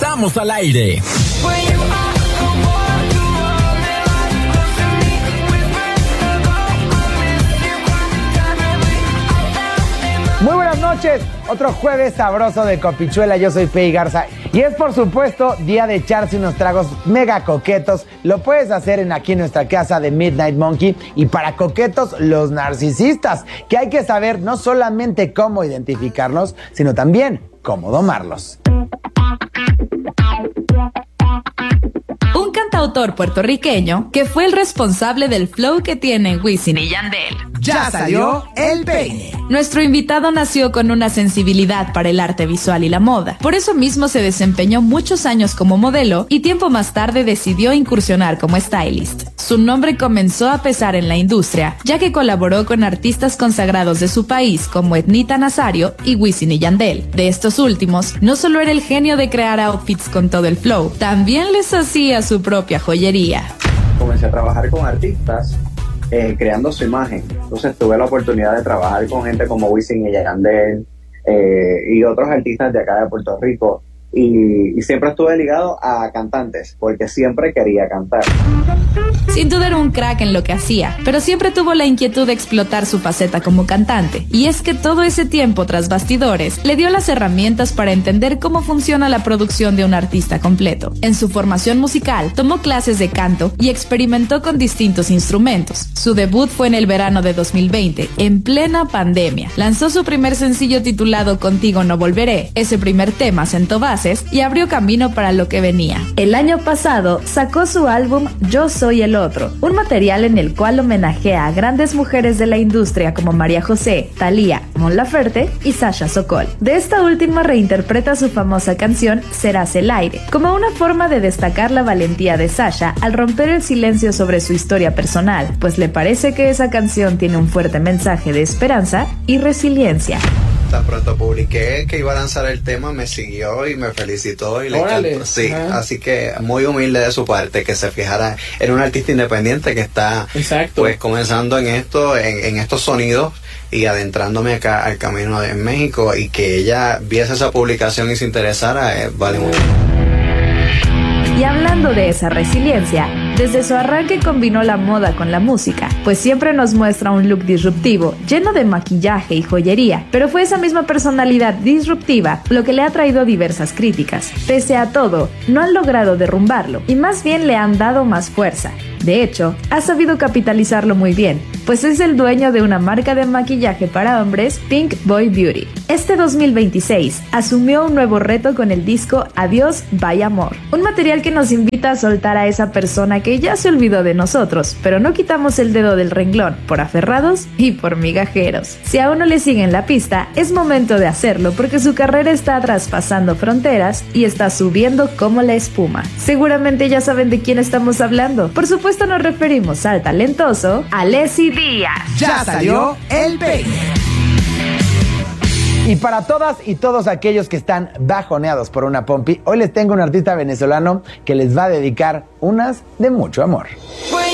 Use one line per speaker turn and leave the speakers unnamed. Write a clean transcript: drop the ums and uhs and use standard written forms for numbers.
estamos al aire.
Muy buenas noches, otro jueves sabroso de Copichuela. Yo soy Pei Garza y es por supuesto día de echarse unos tragos mega coquetos. Lo puedes hacer aquí en nuestra casa de Midnight Monkey. Y para coquetos, los narcisistas, que hay que saber no solamente cómo identificarlos, sino también cómo domarlos.
Un cantautor puertorriqueño que fue el responsable del flow que tienen Wisin y Yandel.
Ya salió el peine.
Nuestro invitado nació con una sensibilidad para el arte visual y la moda. Por eso mismo se desempeñó muchos años como modelo y tiempo más tarde decidió incursionar como stylist. Su nombre comenzó a pesar en la industria, ya que colaboró con artistas consagrados de su país como Etnita Nazario y Wisin y Yandel. De estos últimos, no solo era el genio de crear outfits con todo el flow, también les hacía su propia joyería.
Comencé a trabajar con artistas creando su imagen. Entonces tuve la oportunidad de trabajar con gente como Wisin y Yandel y otros artistas de acá de Puerto Rico. Y siempre estuve ligado a cantantes, porque siempre quería cantar.
Sin duda era un crack en lo que hacía, pero siempre tuvo la inquietud de explotar su faceta como cantante. Y es que todo ese tiempo tras bastidores le dio las herramientas para entender cómo funciona la producción de un artista completo. En su formación musical, tomó clases de canto y experimentó con distintos instrumentos. Su debut fue en el verano de 2020, en plena pandemia. Lanzó su primer sencillo titulado Contigo no volveré. Ese primer tema sentó bases y abrió camino para lo que venía. El año pasado sacó su álbum Yo Soy el Otro, un material en el cual homenajea a grandes mujeres de la industria como María José, Thalía, Mon Laferte y Sasha Sokol. De esta última reinterpreta su famosa canción Serás el aire, como una forma de destacar la valentía de Sasha al romper el silencio sobre su historia personal, pues le parece que esa canción tiene un fuerte mensaje de esperanza y resiliencia.
Tan pronto publiqué que iba a lanzar el tema, me siguió y me felicitó y le encantó. Sí, así que muy humilde de su parte que se fijara en un artista independiente que está pues comenzando en esto, en estos sonidos y adentrándome acá al camino en México, y que ella viese esa publicación y se interesara, vale mucho.
Y hablando de esa resiliencia, desde su arranque combinó la moda con la música, pues siempre nos muestra un look disruptivo, lleno de maquillaje y joyería, pero fue esa misma personalidad disruptiva lo que le ha traído diversas críticas. Pese a todo, no han logrado derrumbarlo, y más bien le han dado más fuerza. De hecho, ha sabido capitalizarlo muy bien, pues es el dueño de una marca de maquillaje para hombres, Pink Boy Beauty. Este 2026 asumió un nuevo reto con el disco Adiós, Bye Amor, un material que nos invita a soltar a esa persona que ya se olvidó de nosotros, pero no quitamos el dedo del renglón por aferrados y por migajeros. Si aún no le siguen la pista, es momento de hacerlo, porque su carrera está traspasando fronteras y está subiendo como la espuma. Seguramente ya saben de quién estamos hablando. Por supuesto nos referimos al talentoso Alessi Díaz.
Ya salió el peine. Y para todas y todos aquellos que están bajoneados por una pompi, hoy les tengo un artista venezolano que les va a dedicar unas de mucho amor.